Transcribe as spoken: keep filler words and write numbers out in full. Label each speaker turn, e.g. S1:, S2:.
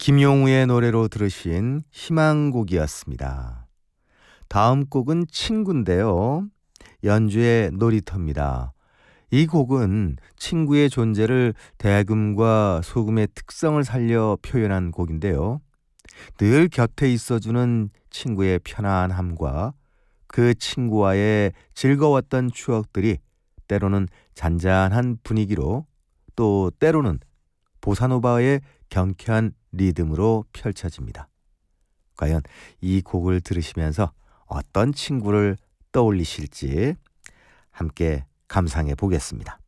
S1: 김용우의 노래로 들으신 희망곡이었습니다. 다음 곡은 친구인데요. 연주의 놀이터입니다. 이 곡은 친구의 존재를 대금과 소금의 특성을 살려 표현한 곡인데요. 늘 곁에 있어주는 친구의 편안함과 그 친구와의 즐거웠던 추억들이 때로는 잔잔한 분위기로 또 때로는 보사노바의 경쾌한 리듬으로 펼쳐집니다. 과연 이 곡을 들으시면서 어떤 친구를 떠올리실지 함께 감상해 보겠습니다.